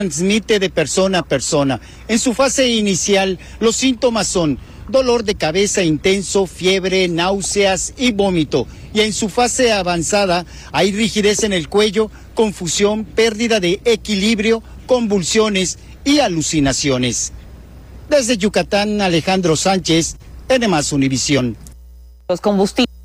Transmite de persona a persona. En su fase inicial, los síntomas son dolor de cabeza intenso, fiebre, náuseas y vómito. Y en su fase avanzada hay rigidez en el cuello, confusión, pérdida de equilibrio, convulsiones y alucinaciones. Desde Yucatán, Alejandro Sánchez, NMás Univisión. Los combustibles.